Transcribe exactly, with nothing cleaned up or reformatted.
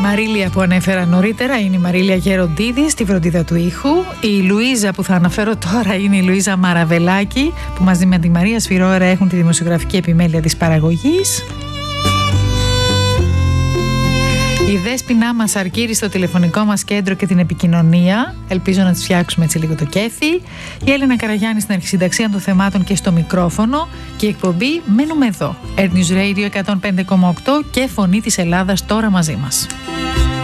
Μαρίλια που ανέφερα νωρίτερα είναι η Μαρίλια Γεροντίδη στη φροντίδα του ήχου. Η Λουίζα που θα αναφέρω τώρα είναι η Λουίζα Μαραβελάκη, που μαζί με τη Μαρία Σφυρόερα έχουν τη δημοσιογραφική επιμέλεια της παραγωγής. Η Δέσποινά μας αρκείρει στο τηλεφωνικό μας κέντρο και την επικοινωνία. Ελπίζω να τις φτιάξουμε έτσι λίγο το κέφι. Η Έλενα Καραγιάννη στην αρχισυνταξία των θεμάτων και στο μικρόφωνο. Και η εκπομπή μένουμε εδώ. Air News Radio εκατόν πέντε κόμμα οκτώ και Φωνή της Ελλάδας τώρα μαζί μας.